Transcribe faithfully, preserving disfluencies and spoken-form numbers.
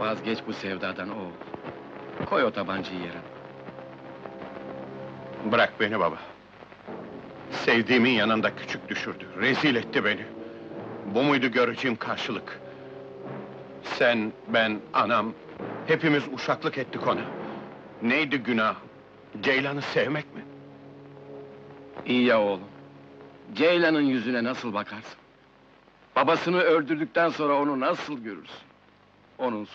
Vazgeç bu sevdadan oğul. Koy o tabancayı yere. Bırak beni baba. Sevdiğimin yanında küçük düşürdü, rezil etti beni. Bu muydu göreceğim karşılık? Sen, ben, anam, hepimiz uşaklık ettik ona. Neydi günah? Ceylan'ı sevmek mi? İyi ya oğlum. Ceylan'ın yüzüne nasıl bakarsın? Babasını öldürdükten sonra onu nasıl görürsün? Onun